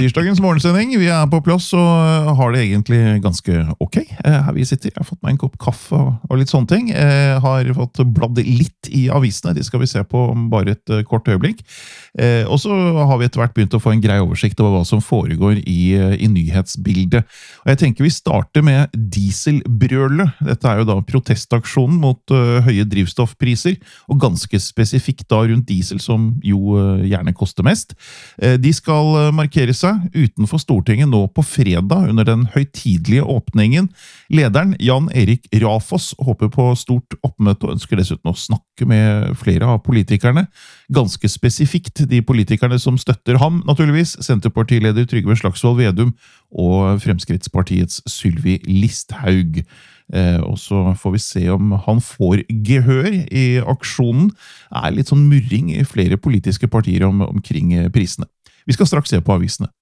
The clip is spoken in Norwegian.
Tirsdagens morgensending, vi på plass og har det egentlig ganske ok her vi sitter. Jeg har fått meg en kopp kaffe og litt sånne ting. Jeg har fått bladd litt i avisene, de skal vi se på om bare et kort øyeblikk. Og så har vi etter hvert begynt å få en grei oversikt over hva som foregår i nyhetsbildet. Og jeg tenker vi starter med dieselbrølet. Dette jo da protestaksjonen mot høye drivstoffpriser, og ganske spesifikt da rundt diesel som jo gjerne koster mest. De skal markere seg utenfor Stortinget nå på fredag under den høytidelige åpningen. Lederen Jan Erik Rafoss håper på stort oppmøte og ønsker dessuten å snakke med flere av politikerne. Ganske spesifikt de politikerne som støtter ham, naturligvis, Senterpartileder Trygve Slagsvold Vedum og Fremskrittspartiets Sylvi Listhaug. Og så får vi se om han får gehør i aksjonen. Litt sånn murring i flere politiske partier omkring prisene. Vi skal straks se på avisene.